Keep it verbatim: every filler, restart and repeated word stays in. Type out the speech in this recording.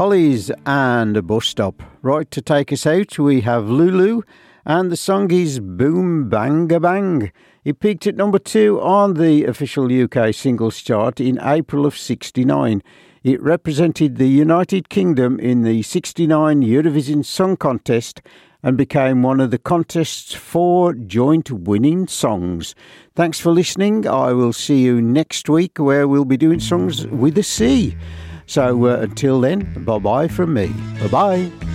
Hollies and a bus stop. Right, to take us out, we have Lulu, and the song is Boom Bang a Bang. It peaked at number two on the official U K singles chart in April of sixty-nine. It represented the United Kingdom in the sixty-nine Eurovision Song Contest and became one of the contest's four joint winning songs. Thanks for listening. I will see you next week where we'll be doing songs with a C. So uh, until then, bye-bye from me. Bye-bye.